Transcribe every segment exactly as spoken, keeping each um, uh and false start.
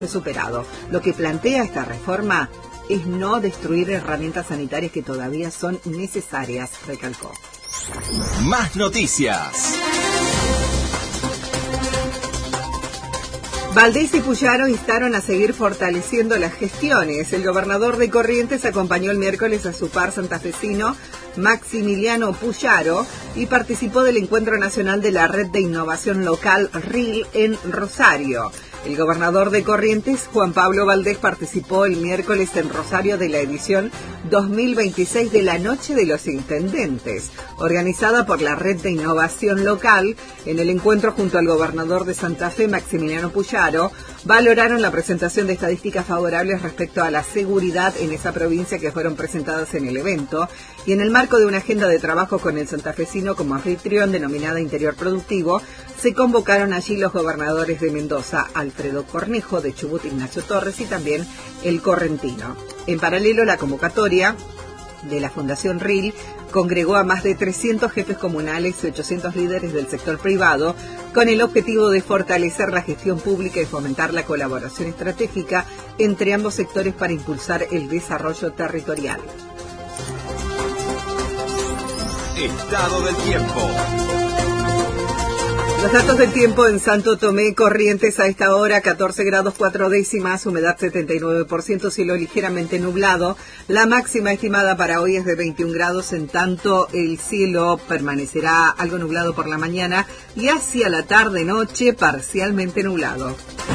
superado. Lo que plantea esta reforma es no destruir herramientas sanitarias que todavía son necesarias, recalcó. Más noticias. Valdés y Puyaro instaron a seguir fortaleciendo las gestiones. El gobernador de Corrientes acompañó el miércoles a su par santafesino Maximiliano Puyaro y participó del Encuentro Nacional de la Red de Innovación Local R I L en Rosario. El gobernador de Corrientes, Juan Pablo Valdés, participó el miércoles en Rosario de la edición dos mil veintiséis de la Noche de los Intendentes, organizada por la Red de Innovación Local. En el encuentro, junto al gobernador de Santa Fe, Maximiliano Puyaro, valoraron la presentación de estadísticas favorables respecto a la seguridad en esa provincia que fueron presentadas en el evento, y en el marco de una agenda de trabajo con el santafesino como anfitrión denominada Interior Productivo, se convocaron allí los gobernadores de Mendoza, Alfredo Cornejo, de Chubut, Ignacio Torres, y también el correntino. En paralelo, la convocatoria de la Fundación R I L congregó a más de trescientos jefes comunales y ochocientos líderes del sector privado con el objetivo de fortalecer la gestión pública y fomentar la colaboración estratégica entre ambos sectores para impulsar el desarrollo territorial. Estado del tiempo. Los datos del tiempo en Santo Tomé, Corrientes, a esta hora, catorce grados cuatro décimas, humedad setenta y nueve por ciento, cielo ligeramente nublado. La máxima estimada para hoy es de veintiún grados, en tanto el cielo permanecerá algo nublado por la mañana y hacia la tarde-noche parcialmente nublado.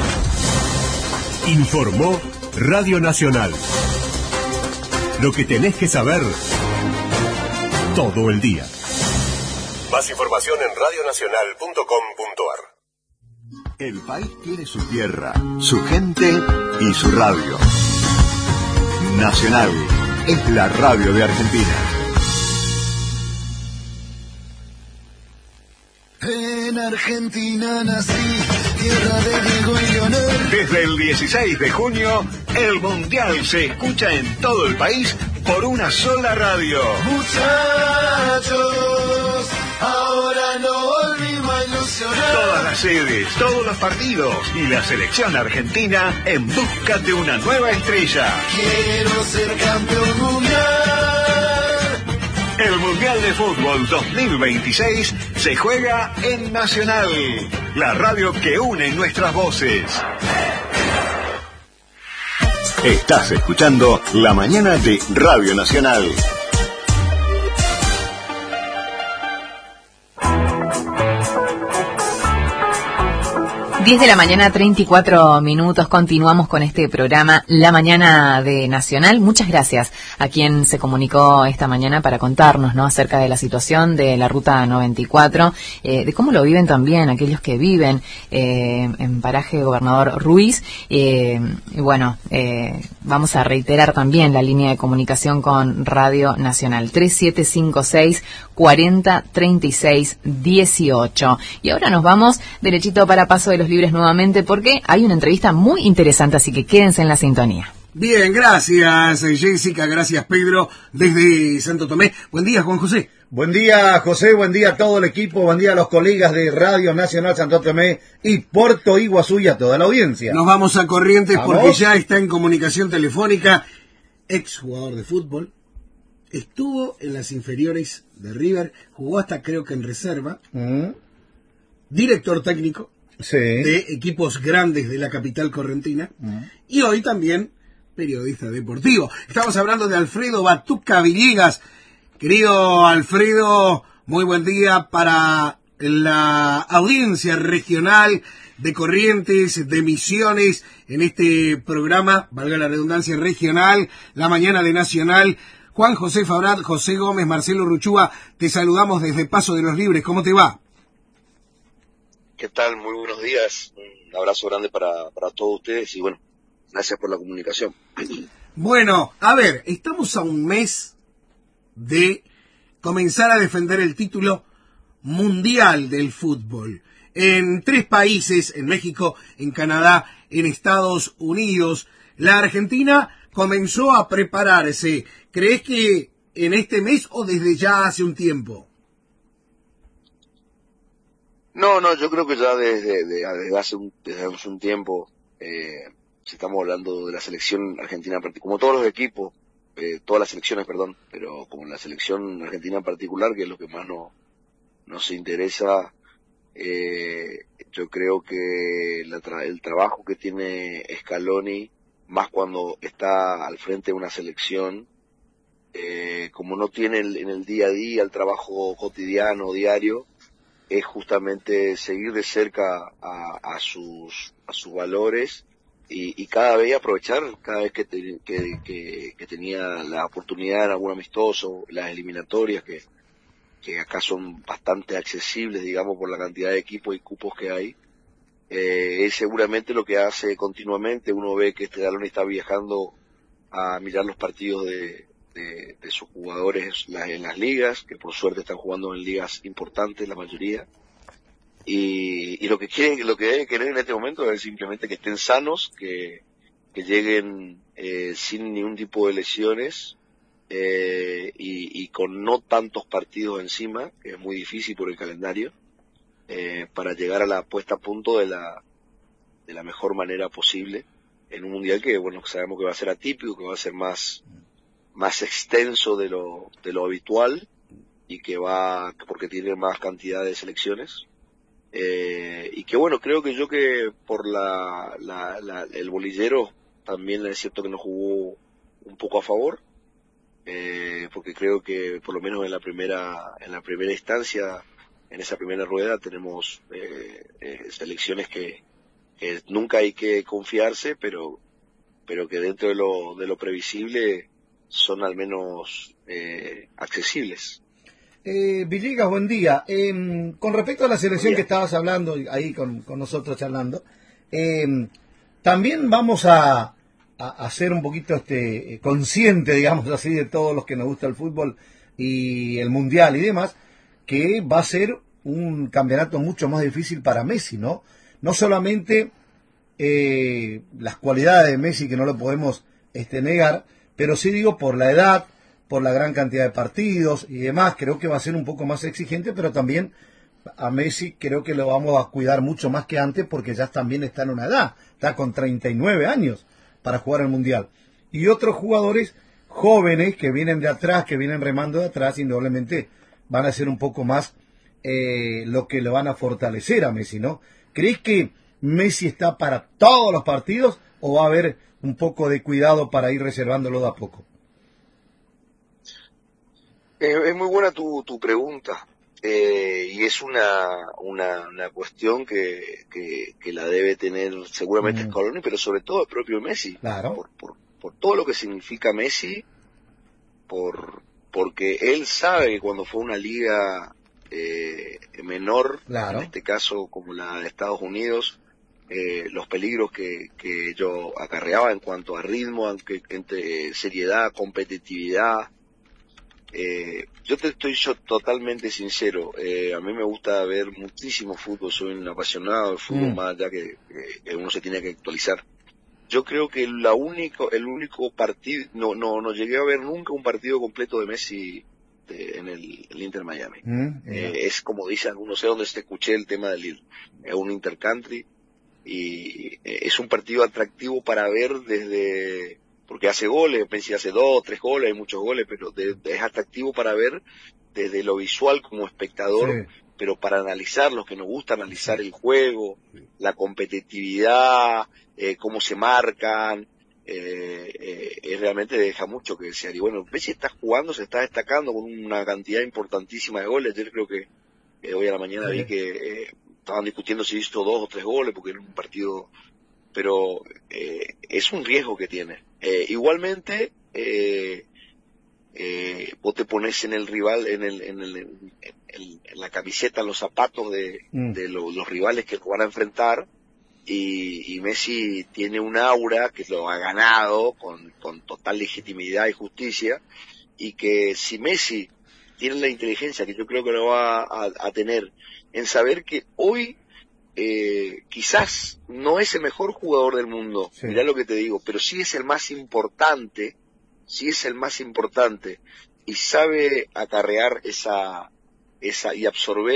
Informó Radio Nacional. Lo que tenés que saber todo el día. Más información en radionacional punto com punto a r. El país tiene su tierra, su gente y su radio. Nacional es la radio de Argentina. En Argentina nací, tierra de Diego y Leonel. Desde el dieciséis de junio, el Mundial se escucha en todo el país por una sola radio. Muchachos, ahora no volvimos a ilusionar. Todas las sedes, todos los partidos y la selección argentina en busca de una nueva estrella. Quiero ser campeón mundial. El Mundial de Fútbol dos mil veintiséis se juega en Nacional, la radio que une nuestras voces. Estás escuchando La Mañana de Radio Nacional. diez de la mañana, treinta y cuatro minutos. Continuamos con este programa La Mañana de Nacional. Muchas gracias a quien se comunicó esta mañana para contarnos, ¿no?, acerca de la situación de la Ruta noventa y cuatro, eh, de cómo lo viven también aquellos que viven eh, en paraje Gobernador Ruiz. Eh, y bueno, eh, vamos a reiterar también la línea de comunicación con Radio Nacional, tres siete cinco seis, cuarenta, treinta y seis, dieciocho. Y ahora nos vamos derechito para Paso de los Libres nuevamente, porque hay una entrevista muy interesante, así que quédense en la sintonía. Bien, gracias Jessica, gracias Pedro, desde Santo Tomé. Buen día, Juan José. Buen día, José, buen día a todo el equipo, buen día a los colegas de Radio Nacional Santo Tomé y Puerto Iguazú y a toda la audiencia. Nos vamos a Corrientes. ¿Vamos? Porque ya está en comunicación telefónica, ex jugador de fútbol, estuvo en las inferiores de River, jugó hasta creo que en reserva, mm. director técnico, sí, de equipos grandes de la capital correntina, mm. y hoy también periodista deportivo. Estamos hablando de Alfredo Batuca Villegas. Querido Alfredo, muy buen día para la audiencia regional de Corrientes, de Misiones, en este programa, valga la redundancia, regional, La Mañana de Nacional. Juan José Fabrat, José Gómez, Marcelo Ruchúa, te saludamos desde Paso de los Libres. ¿Cómo te va? ¿Qué tal? Muy buenos días. Un abrazo grande para, para todos ustedes y bueno, gracias por la comunicación. Bueno, a ver, estamos a un mes de comenzar a defender el título mundial del fútbol. En tres países, en México, en Canadá, en Estados Unidos. La Argentina comenzó a prepararse. ¿Crees que en este mes o desde ya hace un tiempo? No, no, yo creo que ya desde, desde, hace, un, desde hace un tiempo eh, si estamos hablando de la selección argentina, como todos los equipos, eh, todas las selecciones, perdón, pero como la selección argentina en particular, que es lo que más no, nos interesa, eh, yo creo que la tra el trabajo que tiene Scaloni, más cuando está al frente de una selección, eh, como no tiene el, en el día a día el trabajo cotidiano, diario, es justamente seguir de cerca a, a sus a sus valores y, y cada vez aprovechar, cada vez que, te, que, que, que tenía la oportunidad en algún amistoso, las eliminatorias que, que acá son bastante accesibles, digamos, por la cantidad de equipos y cupos que hay, eh, es seguramente lo que hace continuamente. Uno ve que este Scaloni está viajando a mirar los partidos de, de, de sus jugadores en las ligas, que por suerte están jugando en ligas importantes la mayoría. Y, y lo que quieren, lo que deben querer en este momento es simplemente que estén sanos, que, que lleguen eh, sin ningún tipo de lesiones eh, y, y con no tantos partidos encima, que es muy difícil por el calendario, eh, para llegar a la puesta a punto de la de la mejor manera posible en un mundial que, bueno, sabemos que va a ser atípico, que va a ser más más extenso de lo de lo habitual y que va porque tiene más cantidad de selecciones. Eh, y que bueno, creo que yo que por la, la, la el bolillero también es cierto que nos jugó un poco a favor, eh, porque creo que por lo menos en la primera en la primera instancia, en esa primera rueda tenemos eh, eh, selecciones que, que nunca hay que confiarse, pero pero que dentro de lo de lo previsible son al menos eh, accesibles. Eh, Villegas, buen día. Eh, con respecto a la selección que estabas hablando, ahí con, con nosotros charlando, eh, también vamos a, a, a ser un poquito este consciente, digamos así, de todos los que nos gusta el fútbol y el mundial y demás, que va a ser un campeonato mucho más difícil para Messi, ¿no? No solamente eh, las cualidades de Messi, que no lo podemos este, negar, pero sí digo por la edad, por la gran cantidad de partidos y demás, creo que va a ser un poco más exigente, pero también a Messi creo que lo vamos a cuidar mucho más que antes porque ya también está en una edad, está con treinta y nueve años para jugar el Mundial. Y otros jugadores jóvenes que vienen de atrás, que vienen remando de atrás, indudablemente van a ser un poco más eh, lo que le van a fortalecer a Messi, ¿no? ¿Crees que Messi está para todos los partidos o va a haber un poco de cuidado para ir reservándolo de a poco? Es, es muy buena tu, tu pregunta, eh, y es una, una, una cuestión que, que, que la debe tener seguramente mm. Scaloni, pero sobre todo el propio Messi. Claro. Por, por, por todo lo que significa Messi, por porque él sabe que cuando fue una liga eh, menor, claro, en este caso como la de Estados Unidos, eh, los peligros que, que ello acarreaba en cuanto a ritmo, aunque entre seriedad, competitividad. Eh, yo te estoy yo totalmente sincero, eh, a mí me gusta ver muchísimo fútbol, soy un apasionado del fútbol, mm. más allá que, que uno se tiene que actualizar. Yo creo que la único, el único partido, no, no, no llegué a ver nunca un partido completo de Messi de, en el, el Inter Miami. Mm, eh, es como dicen algunos, no sé dónde se escuché el tema del es un intercountry y eh, es un partido atractivo para ver desde, porque hace goles, pensé hace dos, tres goles, hay muchos goles, pero de, de, es atractivo para ver desde lo visual como espectador, sí, pero para analizar, los que nos gusta analizar el juego, la competitividad, eh, cómo se marcan, eh, eh, es realmente deja mucho que desear. Y bueno, Messi está jugando, se está destacando con una cantidad importantísima de goles. Yo creo que eh, hoy a la mañana sí vi que eh, estaban discutiendo si hizo dos o tres goles, porque era un partido, pero eh, es un riesgo que tiene. Eh, igualmente, eh, eh, vos te pones en el rival, en el, en el, en, el, en la camiseta, en los zapatos de, mm. de lo, los rivales que lo van a enfrentar, y, y Messi tiene un aura que lo ha ganado con, con total legitimidad y justicia, y que si Messi tiene la inteligencia, que yo creo que lo va a, a tener, en saber que hoy eh, quizás no es el mejor jugador del mundo, sí, mirá lo que te digo, pero sí es el más importante, sí es el más importante, y sabe acarrear esa, esa y absorber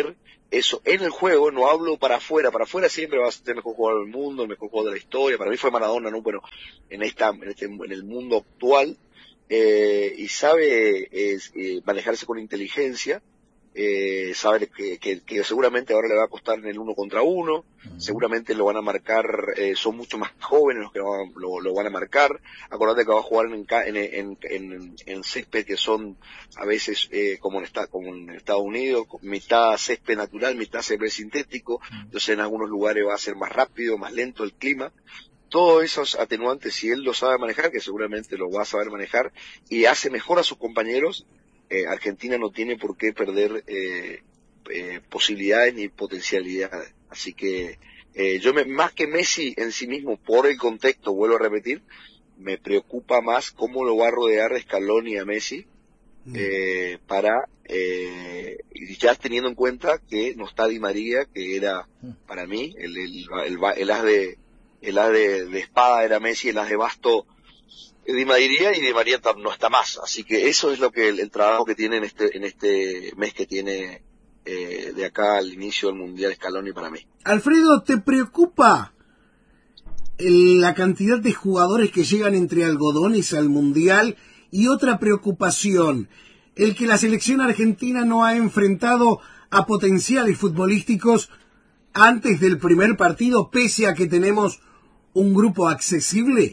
eso en el juego, no hablo para afuera, para afuera siempre vas a tener el mejor jugador del mundo, el mejor jugador de la historia, para mí fue Maradona, ¿no? Pero en esta, en, este, en el mundo actual, eh, y sabe es, eh, manejarse con inteligencia, eh, sabe que, que, que seguramente ahora le va a costar en el uno contra uno, uh-huh. seguramente lo van a marcar, eh, son mucho más jóvenes los que van, lo, lo van a marcar, acordate que va a jugar en, en, en, en, en césped que son a veces eh, como, en esta, como en Estados Unidos, mitad césped natural, mitad césped sintético, uh-huh. entonces en algunos lugares va a ser más rápido, más lento el clima. Todos esos atenuantes, si él lo sabe manejar, que seguramente lo va a saber manejar, y hace mejor a sus compañeros, Eh, Argentina no tiene por qué perder eh, eh, posibilidades ni potencialidades. Así que eh, yo me, más que Messi en sí mismo, por el contexto, vuelvo a repetir, me preocupa más cómo lo va a rodear Scaloni a Messi, mm. eh, para, eh, y ya teniendo en cuenta que no está Di María, que era para mí el, el, el, el as de, el as de, de espada era Messi, el as de basto Di María, y Di María no está más, así que eso es lo que el, el trabajo que tiene en este en este mes que tiene eh, de acá al inicio del Mundial Scaloni para mí. Alfredo, ¿te preocupa el, la cantidad de jugadores que llegan entre algodones al Mundial? Y otra preocupación, el que la selección argentina no ha enfrentado a potenciales futbolísticos antes del primer partido, pese a que tenemos un grupo accesible.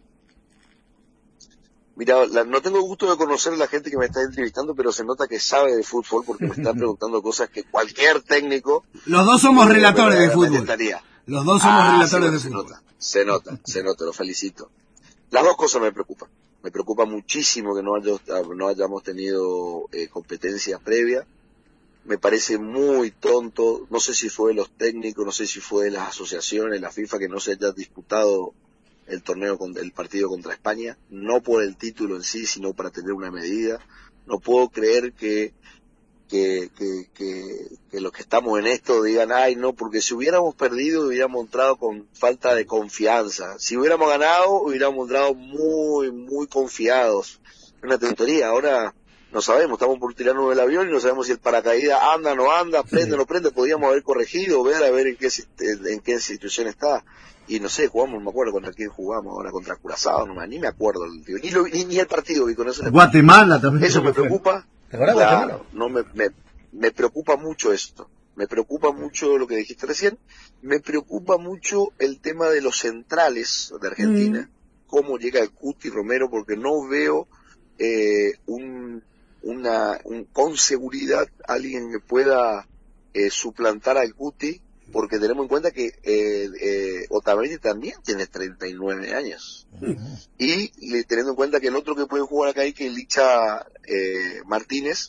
Mira, la, no tengo gusto de conocer a la gente que me está entrevistando, pero se nota que sabe de fútbol porque me están preguntando cosas que cualquier técnico... Los dos somos relatores de fútbol. Los dos somos ah, relatores se, de fútbol. Se nota, se nota, se nota, lo felicito. Las dos cosas me preocupan. Me preocupa muchísimo que no, haya, no hayamos tenido eh, competencia previa. Me parece muy tonto, no sé si fue de los técnicos, no sé si fue de las asociaciones, la FIFA, que no se haya disputado el torneo, el partido contra España, no por el título en sí, sino para tener una medida. No puedo creer que que, que, que, que los que estamos en esto digan, ay no, porque si hubiéramos perdido hubiéramos entrado con falta de confianza, si hubiéramos ganado hubiéramos entrado muy, muy confiados. Es una tontería, ahora no sabemos, estamos por tirarnos del avión y no sabemos si el paracaídas anda o no anda, prende o no prende, podríamos haber corregido, ver a ver en qué, en qué situación está. Y no sé, jugamos, no me acuerdo contra quién jugamos, ahora contra Curazao, no, ni me acuerdo, tío. Ni, lo, ni, ni el partido vi con eso. Guatemala también. Eso me preocupa. ¿Te acuerdas, claro, Guatemala? no me, me, me preocupa mucho esto. Me preocupa mucho lo que dijiste recién. Me preocupa mucho el tema de los centrales de Argentina. Mm. Cómo llega el Cuti Romero, porque no veo eh, un, una, un, con seguridad alguien que pueda eh, suplantar al Cuti. Porque tenemos en cuenta que eh, eh, Otamendi también tiene treinta y nueve años. Uh-huh. Y, y teniendo en cuenta que el otro que puede jugar acá, y que Licha eh, Martínez,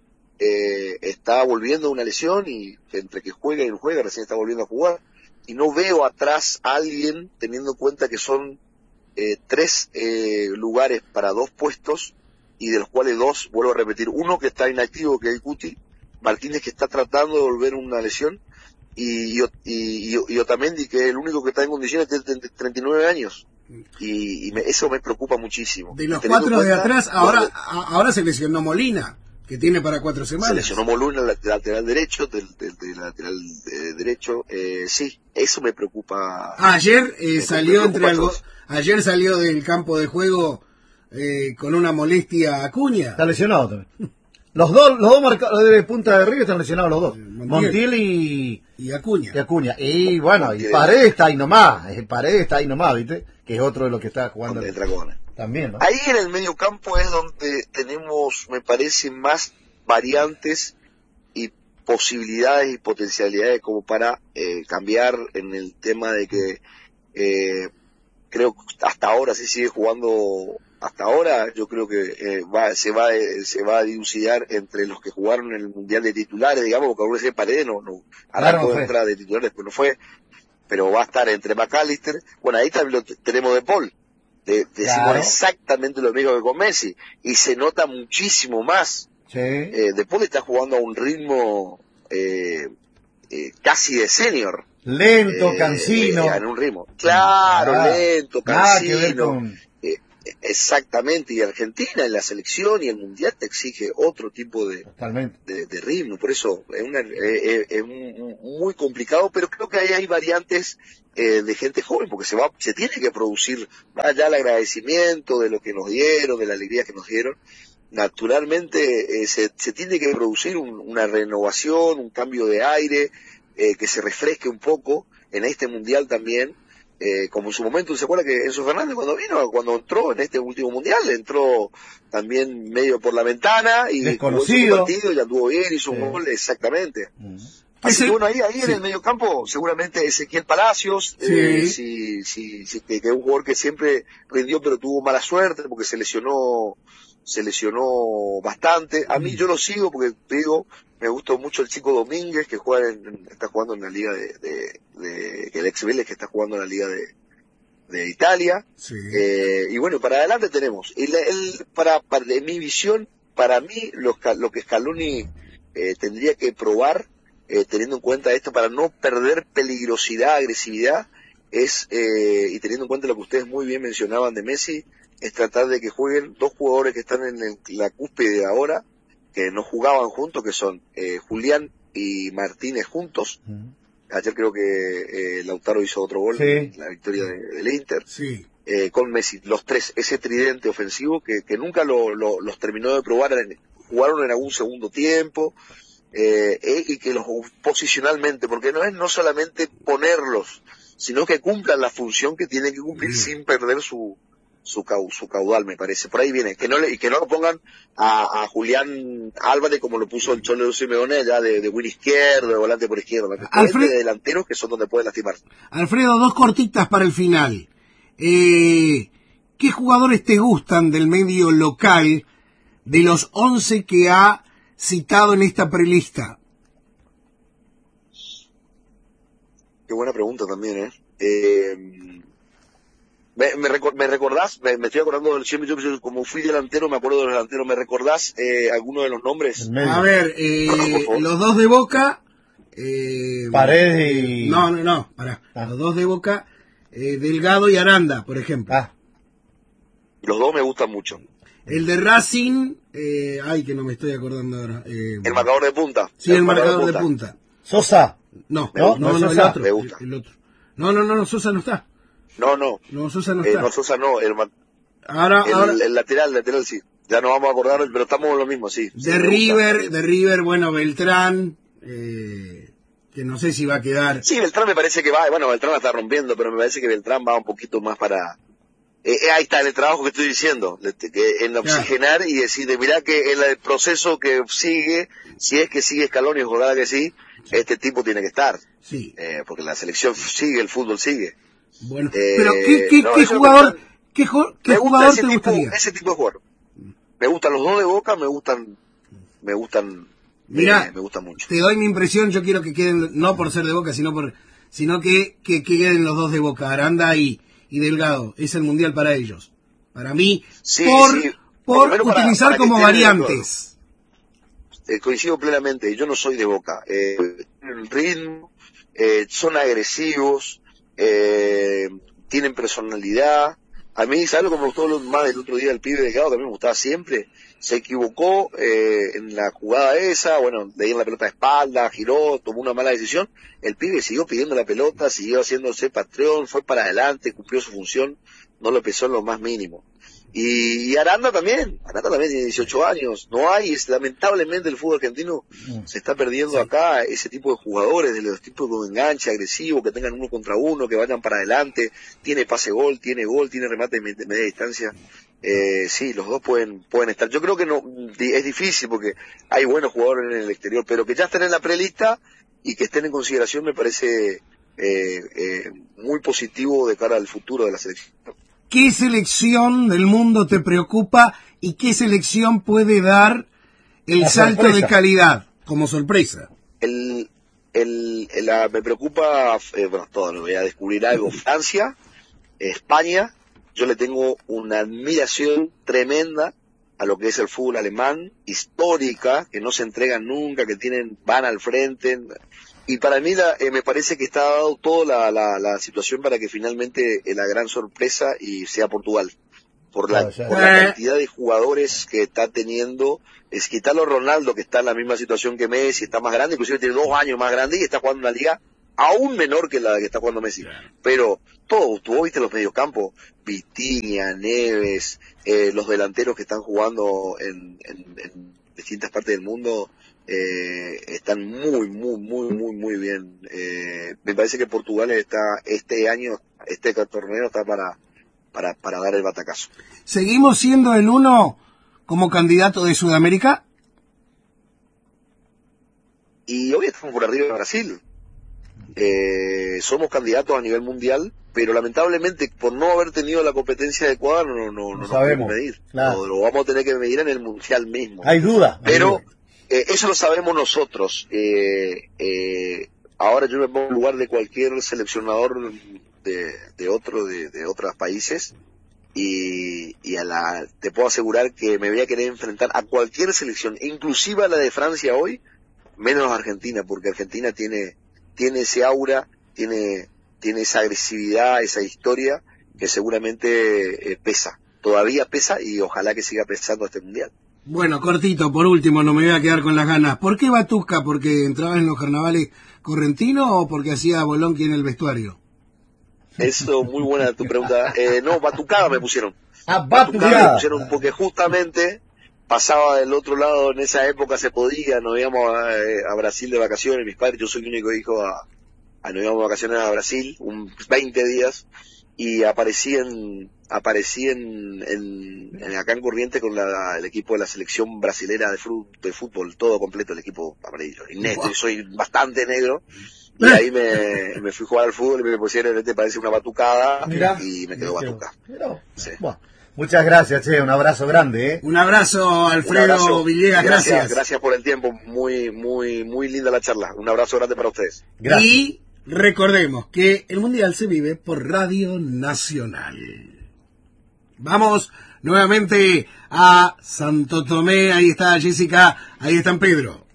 eh, está volviendo a una lesión, y entre que juega y no juega, recién está volviendo a jugar. Y no veo atrás a alguien, teniendo en cuenta que son eh, tres eh, lugares para dos puestos, y de los cuales dos, vuelvo a repetir, uno que está inactivo, que es el Cuti, Martínez, que está tratando de volver una lesión, y, y, y, y Otamendi, que es el único que está en condiciones, tiene treinta y nueve años, y, y me, eso me preocupa muchísimo. De los cuatro de atrás, ahora de, ahora se lesionó Molina, que tiene para cuatro semanas. Se lesionó Molina, el lateral derecho, del, del, del lateral de derecho, eh, sí, eso me preocupa. Ayer eh, salió entre algo, ayer salió del campo de juego eh, con una molestia Acuña. Está lesionado también. Los dos, los dos marcadores de punta de Río están lesionados los dos. Montiel, Montiel y, y Acuña. Y Acuña. Y bueno, Montiel. Y Paredes está ahí nomás. Paredes está ahí nomás, ¿viste? Que es otro de los que está jugando. El Dragones. También, ¿no? Ahí en el medio campo es donde tenemos, me parece, más variantes y posibilidades y potencialidades como para eh, cambiar en el tema de que eh, creo que hasta ahora sí sigue jugando. Hasta ahora yo creo que eh, va, se va eh, se va a dilucidar entre los que jugaron en el Mundial de titulares, digamos, porque algunos de Paredes no, no arrancó claro, no entrar de titulares, después no fue, pero va a estar entre McAllister, bueno, ahí también lo tenemos de Paul, de, decimos claro. exactamente lo mismo que con Messi, y se nota muchísimo más. Sí. Eh, de Paul está jugando a un ritmo eh, eh, casi de senior. Lento, eh, cansino. Eh, en un ritmo. Claro, ah, lento, cansino. Nada que ver con... Exactamente, y Argentina en la selección y el mundial te exige otro tipo de, de, de ritmo, por eso es, una, es, es muy complicado, pero creo que ahí hay variantes eh, de gente joven, porque se va, se tiene que producir, más allá del agradecimiento de lo que nos dieron, de la alegría que nos dieron, naturalmente eh, se, se tiene que producir un, una renovación, un cambio de aire, eh, que se refresque un poco en este mundial también. Eh, como en su momento, ¿se acuerda que Enzo Fernández cuando vino, cuando entró en este último mundial, entró también medio por la ventana y desconocido, jugó su partido y anduvo bien, hizo sí. un gol, exactamente. Uh-huh. Así que bueno, ahí, ahí sí. en el medio campo, seguramente Ezequiel Palacios, sí. eh, si, si, si, que, que es un jugador que siempre rindió pero tuvo mala suerte porque se lesionó, se lesionó bastante. A mí yo lo sigo porque te digo, me gustó mucho el chico Domínguez que juega en, está jugando en la liga de, de, de, de el ex Vélez que está jugando en la liga de, de Italia. Sí. Eh, y bueno, para adelante tenemos. El, el, para, para, de mi visión, para mí, lo, lo que Scaloni eh, tendría que probar, eh, teniendo en cuenta esto, para no perder peligrosidad, agresividad, es, eh, y teniendo en cuenta lo que ustedes muy bien mencionaban de Messi, es tratar de que jueguen dos jugadores que están en el, la cúspide ahora, que no jugaban juntos, que son eh, Julián y Martínez juntos. Uh-huh. Ayer creo que eh, Lautaro hizo otro gol sí. en la victoria de, del Inter. Sí. Eh, con Messi, los tres, ese tridente ofensivo que, que nunca lo, lo, los terminó de probar, en, jugaron en algún segundo tiempo, eh, eh, y que los posicionalmente, porque no es no solamente ponerlos, sino que cumplan la función que tienen que cumplir uh-huh. sin perder su su, cau, su caudal, me parece. Por ahí viene, que no le, y que no lo pongan a, a Julián Álvarez como lo puso el Cholo Simeone, ya de, de win izquierdo, de volante por izquierda, Alfred... de delanteros que son donde pueden lastimar. Alfredo, dos cortitas para el final. Eh, ¿Qué jugadores te gustan del medio local de los once que ha citado en esta prelista? Qué buena pregunta también, ¿eh? eh Me, me, recor, me recordás, me, me estoy acordando del siempre, yo, como fui delantero, me acuerdo de los delanteros, ¿me recordás eh, alguno de los nombres? A ver, eh, los dos de Boca, eh, Paredes y... No, no, no, pará, ah. los dos de Boca, eh, Delgado y Aranda, por ejemplo. Ah. Los dos me gustan mucho. El de Racing, eh, ay, que no me estoy acordando ahora. Eh, el marcador de punta. Sí, el, el marcador, marcador de punta. de punta. Sosa. No, no, no, no, no Sosa, el otro, me gusta. El, el otro. No, no, no, no, Sosa no está. No, no. No, Sosa no eh, está. No, Sosa no. El, ahora, el, ahora... el lateral, el lateral sí. Ya nos vamos a acordar, pero estamos en lo mismo, sí. De sí, River, de River, bueno, Beltrán, eh, que no sé si va a quedar. Sí, Beltrán me parece que va, bueno, Beltrán la está rompiendo, pero me parece que Beltrán va un poquito más para... Eh, ahí está el trabajo que estoy diciendo, que en oxigenar claro. y decir, mirá que en el proceso que sigue, si es que sigue Scaloni, ojalá que sí, sí, este tipo tiene que estar. Sí. Eh, porque la selección sigue, el fútbol sigue. Bueno, eh, pero ¿qué, qué, no, qué jugador, qué, qué jugador te tipo, gustaría? Ese tipo de jugador. Me gustan los dos de Boca, me gustan, me gustan, Mirá, eh, me gustan mucho. Te doy mi impresión, yo quiero que queden, no por ser de Boca, sino por, sino que, que, que queden los dos de Boca, Aranda y, y Delgado. Es el mundial para ellos. Para mí, sí, por, sí. por para, utilizar para como variantes. Eh, coincido plenamente, yo no soy de Boca. Eh, el ritmo, eh, son agresivos, eh, tienen personalidad. A mí, ¿sabes lo que me gustó más del otro día del pibe Delgado? También me gustaba siempre. Se equivocó eh, en la jugada esa, bueno, le dieron la pelota de espalda, giró, tomó una mala decisión. El pibe siguió pidiendo la pelota, siguió haciéndose patrón, fue para adelante, cumplió su función, no lo pesó en lo más mínimo. Y, y Aranda también, Aranda también tiene dieciocho años, no hay, es, lamentablemente el fútbol argentino se está perdiendo acá ese tipo de jugadores, de los tipos de enganche agresivo, que tengan uno contra uno, que vayan para adelante, tiene pase gol, tiene gol, tiene remate de, de media distancia, eh, sí, los dos pueden, pueden estar. Yo creo que no, es difícil porque hay buenos jugadores en el exterior, pero que ya estén en la prelista y que estén en consideración me parece eh, eh, muy positivo de cara al futuro de la selección. ¿Qué selección del mundo te preocupa y qué selección puede dar el la salto sorpresa. de calidad como sorpresa? El, el, el la, me preocupa, eh, bueno, todo, no voy a descubrir algo. Francia, España, yo le tengo una admiración tremenda a lo que es el fútbol alemán, histórica, que no se entregan nunca, que tienen, van al frente. Y para mí la, eh, me parece que está dado toda la, la, la situación para que finalmente eh, la gran sorpresa y sea Portugal. por la, Oh, por la cantidad de jugadores que está teniendo. Es quitarlo a Ronaldo, que está en la misma situación que Messi, está más grande, inclusive tiene dos años más grande y está jugando una liga aún menor que la que está jugando Messi. Pero todo, tú viste los mediocampos, Vitinha, Neves, eh, los delanteros que están jugando en, en, en distintas partes del mundo, eh, están muy, muy, muy, muy, muy bien. Eh, me parece que Portugal está, este año, este torneo está para, para, para dar el batacazo. ¿Seguimos siendo el uno como candidato de Sudamérica? Y hoy estamos por arriba de Brasil. Eh, somos candidatos a nivel mundial, pero lamentablemente por no haber tenido la competencia adecuada no, no, no, no nos podemos medir. Claro. Lo, lo vamos a tener que medir en el mundial mismo. Hay duda. Hay pero duda. Eh, eso lo sabemos nosotros. Eh, eh, ahora yo me pongo en lugar de cualquier seleccionador de, de otro de, de otros países y, y a la te puedo asegurar que me voy a querer enfrentar a cualquier selección, inclusive a la de Francia hoy, menos a Argentina, porque Argentina tiene tiene ese aura, tiene tiene esa agresividad, esa historia que seguramente eh, pesa, todavía pesa y ojalá que siga pesando este mundial. Bueno, cortito, por último, no me voy a quedar con las ganas. ¿Por qué Batuca? ¿Porque entrabas en los carnavales correntinos o porque hacía bolonqui en el vestuario? Eso, muy buena tu pregunta. Eh, no, batucada me pusieron. Ah, batucada. batucada. Me pusieron porque justamente pasaba del otro lado, en esa época se podía, nos íbamos a, a Brasil de vacaciones, mis padres, yo soy el único hijo a, a nos íbamos de vacaciones a Brasil, un veinte días, y aparecí en, aparecí en, en, en acá en Corrientes con la, el equipo de la selección brasilera de, fru, de fútbol, todo completo, el equipo amarillo, y negro, yo soy bastante negro, y ahí me, me fui a jugar al fútbol y me pusieron, te parece una batucada, Mirá. y me quedó batuca. Sí. Bueno, muchas gracias, che, un abrazo grande, ¿eh? Un abrazo, Alfredo Un abrazo. Villegas, gracias. gracias. Gracias por el tiempo, muy, muy, muy linda la charla. Un abrazo grande para ustedes. Gracias. Y recordemos que el Mundial se vive por Radio Nacional. Vamos nuevamente a Santo Tomé, ahí está Jessica, ahí está Pedro.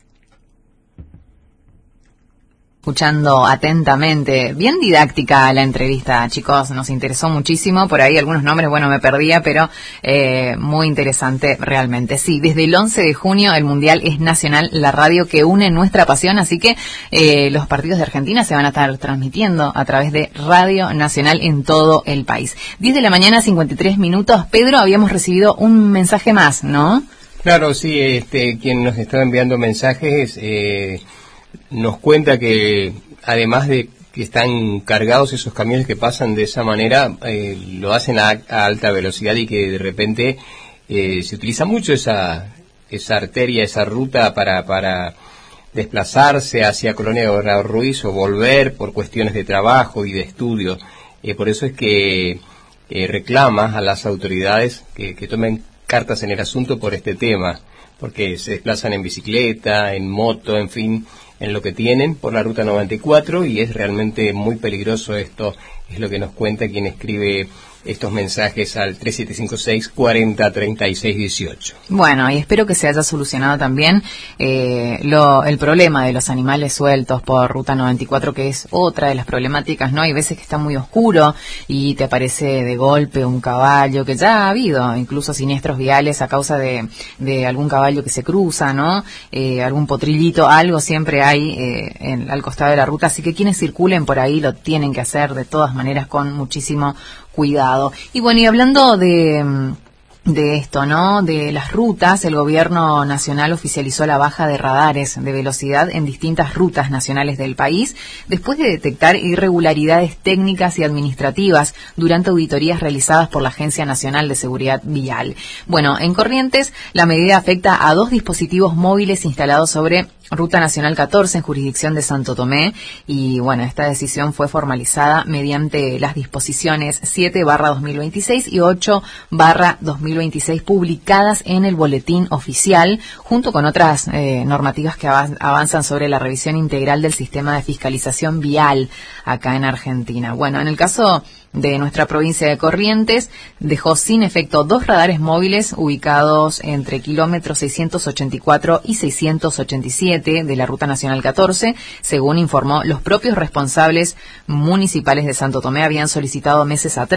Escuchando atentamente, bien didáctica la entrevista, chicos, nos interesó muchísimo, por ahí algunos nombres, bueno, me perdía, pero eh, muy interesante realmente. Sí, desde el once de junio el Mundial es nacional, la radio que une nuestra pasión, así que eh, los partidos de Argentina se van a estar transmitiendo a través de Radio Nacional en todo el país. diez de la mañana, cincuenta y tres minutos. Pedro, habíamos recibido un mensaje más, ¿no? Claro, sí, este, quien nos está enviando mensajes eh, nos cuenta que además de que están cargados esos camiones que pasan de esa manera, eh, lo hacen a, a alta velocidad y que de repente eh, se utiliza mucho esa esa arteria, esa ruta para para desplazarse hacia Colonia de Gobernador Ruiz o volver por cuestiones de trabajo y de estudio. Eh, por eso es que eh, reclama a las autoridades que, que tomen cartas en el asunto por este tema, porque se desplazan en bicicleta, en moto, en fin, en lo que tienen por la ruta noventa y cuatro, y es realmente muy peligroso esto, es lo que nos cuenta quien escribe estos mensajes al tres siete cinco seis, cuarenta, treinta y seis, dieciocho. Bueno, y espero que se haya solucionado también eh, lo, el problema de los animales sueltos por Ruta noventa y cuatro, que es otra de las problemáticas, ¿no? Hay veces que está muy oscuro y te aparece de golpe un caballo, que ya ha habido incluso siniestros viales a causa de, de algún caballo que se cruza, ¿no? Eh, algún potrillito, algo siempre hay eh, en, al costado de la ruta, así que quienes circulen por ahí lo tienen que hacer de todas maneras con muchísimo cuidado. Y bueno, y hablando de, de esto, ¿no? De las rutas, el gobierno nacional oficializó la baja de radares de velocidad en distintas rutas nacionales del país, después de detectar irregularidades técnicas y administrativas durante auditorías realizadas por la Agencia Nacional de Seguridad Vial. Bueno, en Corrientes, la medida afecta a dos dispositivos móviles instalados sobre Ruta Nacional catorce en jurisdicción de Santo Tomé, y bueno, esta decisión fue formalizada mediante las disposiciones siete barra dos mil veintiséis y ocho barra dos mil veintiséis publicadas en el boletín oficial, junto con otras eh, normativas que avanzan sobre la revisión integral del sistema de fiscalización vial acá en Argentina. Bueno, en el caso de nuestra provincia de Corrientes, dejó sin efecto dos radares móviles ubicados entre kilómetros seiscientos ochenta y cuatro y seiscientos ochenta y siete de la Ruta Nacional catorce, según informó los propios responsables municipales de Santo Tomé, habían solicitado meses atrás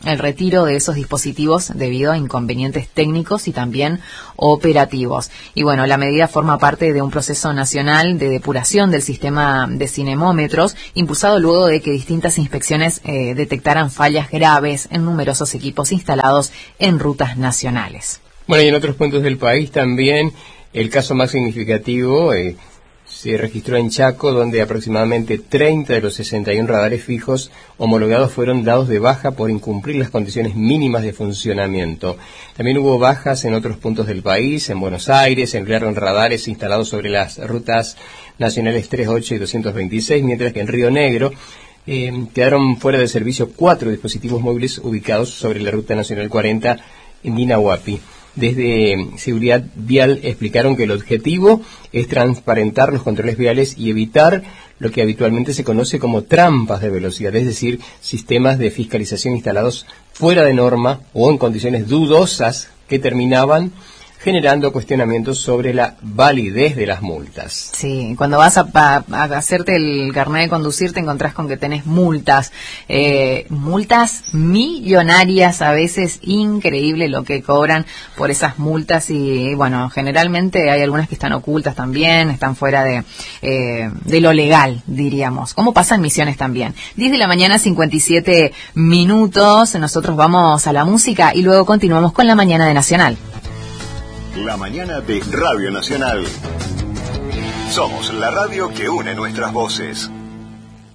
el retiro de esos dispositivos debido a inconvenientes técnicos y también operativos. Y bueno, la medida forma parte de un proceso nacional de depuración del sistema de cinemómetros, impulsado luego de que distintas inspecciones eh, detectaran fallas graves en numerosos equipos instalados en rutas nacionales. Bueno, y en otros puntos del país también el caso más significativo eh, se registró en Chaco, donde aproximadamente treinta de los sesenta y uno radares fijos homologados fueron dados de baja por incumplir las condiciones mínimas de funcionamiento. También hubo bajas en otros puntos del país. En Buenos Aires se emplearon radares instalados sobre las rutas nacionales trescientos ocho y doscientos veintiséis, mientras que en Río Negro eh, quedaron fuera de servicio cuatro dispositivos móviles ubicados sobre la ruta nacional cuarenta en Dinahuapi. Desde Seguridad Vial explicaron que el objetivo es transparentar los controles viales y evitar lo que habitualmente se conoce como trampas de velocidad, es decir, sistemas de fiscalización instalados fuera de norma o en condiciones dudosas que terminaban generando cuestionamientos sobre la validez de las multas. Sí, cuando vas a, a, a hacerte el carnet de conducir te encontrás con que tenés multas, eh, multas millonarias, a veces increíble lo que cobran por esas multas y bueno, generalmente hay algunas que están ocultas también, están fuera de, eh, de lo legal, diríamos, como pasa en Misiones también. diez de la mañana, cincuenta y siete minutos, nosotros vamos a la música y luego continuamos con la mañana de Nacional. La mañana de Radio Nacional. Somos la radio que une nuestras voces.